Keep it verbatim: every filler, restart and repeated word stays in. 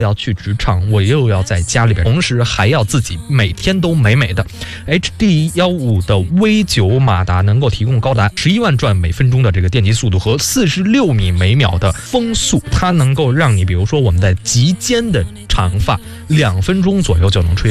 要去职场，我又要在家里边，同时还要自己每天都美美的。H D 十五 的 V 九 马达能够提供高达十一万转每分钟的这个电机速度和四十六米每秒的风速，它能够让你比如说我们的及肩的长发两分钟左右就能吹